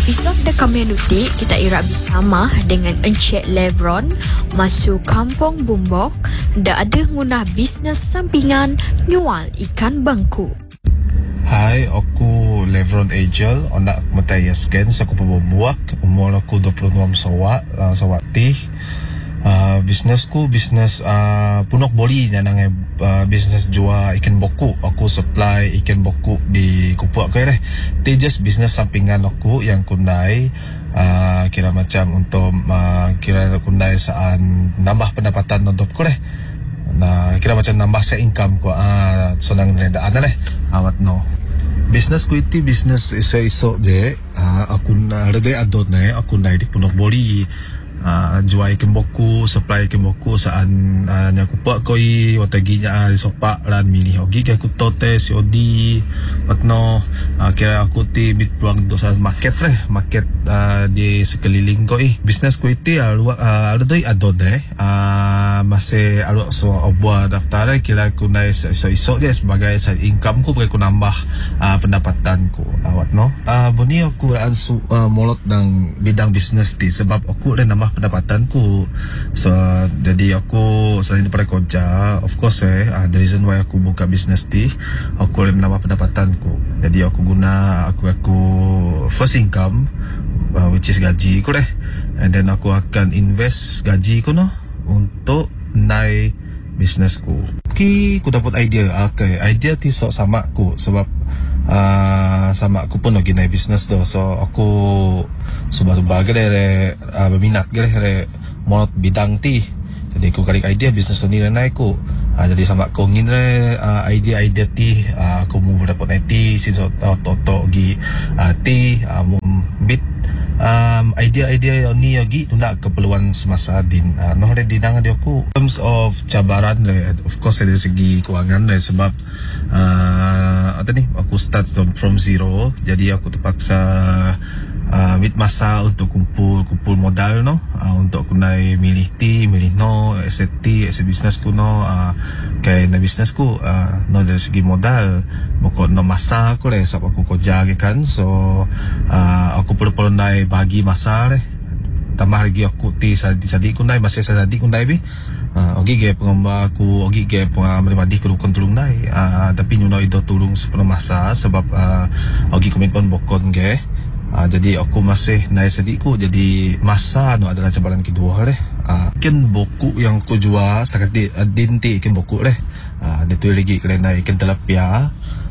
episod The Community, kita irak bersama dengan Encik Levron masuk Kampung Bumbok. Dah ada ngunah bisnes sampingan nyual ikan bangku. Hai, aku Levron Angel, anak Metaya Scan, aku pembuat. Umur aku 26 sawati. Bisnesku bisnes punok boli nyanang bisnes jual ikan boku. Aku supply ikan boku di Kupuk aku deh. Itu just bisnes sampingan aku yang kundai kira macam untuk kira kundai saan nambah pendapatan untuk aku deh. Nah, kira macam nambah saya income ko sonang reda ada deh. Awat no. Bisnes ku itu bisnes iso je. Aku na reda adot ne, aku nai di punok boli. Jual ikan boku, supply ikan boku saan nyaku pak koi wataginya sopak lan mini hogi ke aku tote COD patno kira aku ti bit peluang untuk sa market di sekeliling koi bisnes ku itu ada doi adon masih ada so obwa daftar kira aku nai iso dia sebagai side income ku bagi aku nambah pendapatanku awat no buni aku ansu molot dang bidang bisnes ti sebab aku dah nambah pendapatanku. So jadi aku selain daripada kerja, of course the reason why aku buka bisnes ni, aku boleh menambah pendapatanku. Jadi aku guna aku first income which is gaji aku deh, and then aku akan invest gaji aku no untuk naik bisnesku. Aku dapat idea, idea ti sama aku sebab sama aku pun lagi naik bisnes tu. So aku subah-subah gede berminat gede monot bidang ti. Jadi aku kali idea bisnes ni naik aku. Jadi sama aku ngin idea ti aku mau dapat nanti si toto gi ti mau bit idea ni lagi tunda keperluan semasa din noh ada dinang dia aku in terms of cabaran of course dari segi kewangan sebab aku start from zero, jadi aku terpaksa with masa untuk kumpul modal no untuk aku naik milih no aset bisnes ku no kaya na bisnes ku no dari segi modal moko no masa aku sebab aku kerja kan. So aku perlu naik bagi masa tambah lagi aku ti sadi ku naik masih sadi ku naik ogi ge pengamba aku ogi ge pribadi ku tulung naik tapi nyuno itu tulung sepenuh masa sebab ogi komitmen bokon ge. Jadi aku masih naik sediku, jadi masa no adalah cabaran kedua ikan boku yang aku jual setakat dinti ikan boku itu lagi kerana ikan tilapia.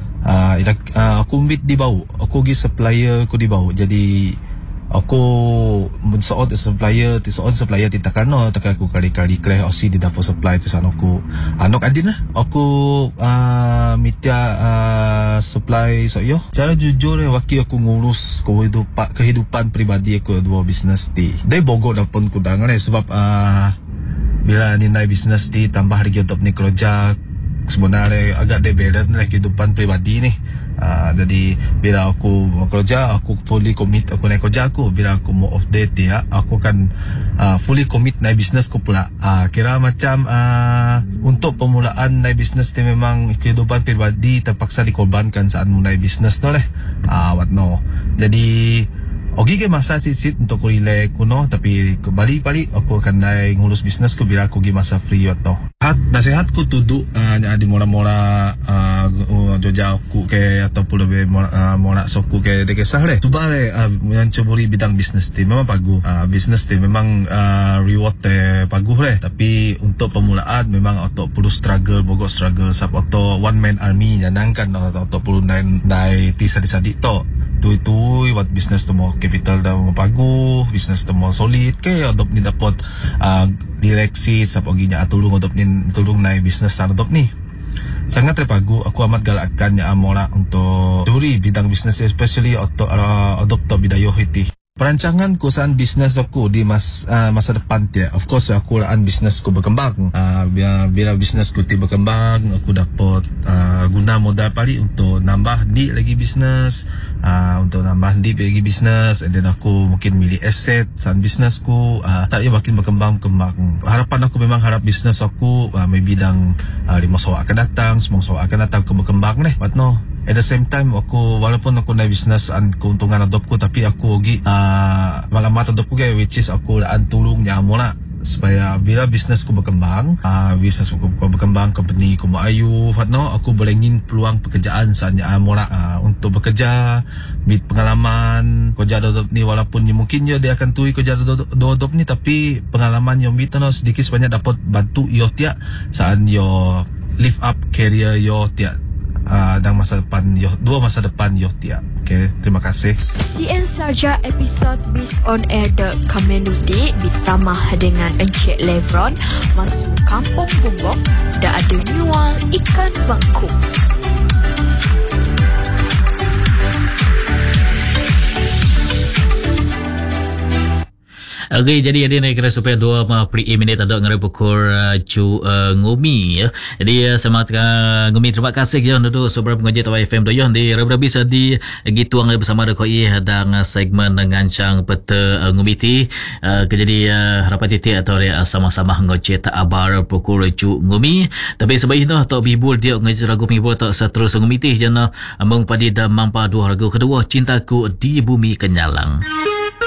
Aku umbit di bau, aku pergi supplier aku di bau, jadi aku soal supplier titakan no tak aku kali-kali kleh osi di dapur supply tu sana aku anok adin aku mitia supply so yo cara jujur waktu aku ngurus kehidupan pribadi aku dua bisnes ti dai bogo dapun kudangan sebab bila ni naik bisnes ti tambah lagi untuk ni kerja sebenarnya agak deberet kehidupan pribadi ni. Jadi bila aku kerja aku fully commit aku naik kerja aku, bila aku mau off day aku akan fully commit naik bisnes ku pula. Kira macam untuk pemulaan naik bisnes ni memang kehidupan pribadi terpaksa dikorbankan saat mulai bisnes no what no. Jadi ogi ke masa sit untuk aku relax kuno, tapi balik aku akan naik ngurus bisnes ku bila aku gi masa free atau nasihat ku tuduk di mula-mula joja aku ke ataupun lebih mula soku ke dekesah cuba yang cobori bidang bisnes ti memang bagus. Bisnes ti memang reward bagus tapi untuk pemulaan memang auto perlu struggle sebab auto one man army nyanangkan auto perlu naik ti sadi-sadi to tu buat bisnes tu mau capital dah mau bagus, bisnes tu mau solid ke untuk ni dapat direksi sebab ginya tulung untuk ni tulung naik bisnes untuk ni sangat terpagu. Aku amat galakkan mola untuk curi bidang bisnes especially untuk adopto bidayoh iti. Perancangan kusan bisnes aku di masa depan of course aku laan bisnesku berkembang. Bila bisnesku berkembang aku dapat guna modal pali untuk nambah di lagi bisnes untuk nambah deep lagi bisnes, and then aku mungkin milih aset san bisnes ku, tak ya makin berkembang. Harapan aku memang harap bisnes aku maybe dang 5 tahun akan datang, 10 tahun akan datang aku berkembang but no. At the same time, aku walaupun aku naik bisnes keuntungan adopku, tapi aku lagi malamat adopku which is aku laan tulung nyamo nak supaya bila bisnes ku berkembang, company ku maayu, aku boleh ngin peluang pekerjaan saatnya mula untuk bekerja, meet pengalaman kerja dodop ni, walaupun mungkin dia akan tui kerja dodop ni, tapi pengalaman yang meet sedikit sebanyak dapat bantu yo tiak saat yo lift up career yo tiak dan masa depan yo, 2 masa depan yo tiak. Okay, terima kasih. Sekian saja episod Bis On Air The Community bersama dengan Encik Levron masuk Kampung Bumbok dah ada nyual ikan bangkuk. Okay, jadi ada nak kira supaya 2 minit ada ngari pukul cu ngumi ya. Jadi sama ngumi terima kasih ya untuk sobat pengaji Tawai FM doyo di rabi bisa di gituang bersama ada koi dan segmen ngancang peta ngumi ti. Jadi harapan titik atau sama-sama ngocet abar pukul cu ngumi. Tapi sebaiknya atau bibul dia ngaji lagu bibul tak seterus ngumi ti jana mengpadi dan mampa 2 lagu kedua Cintaku di Bumi Kenyalang.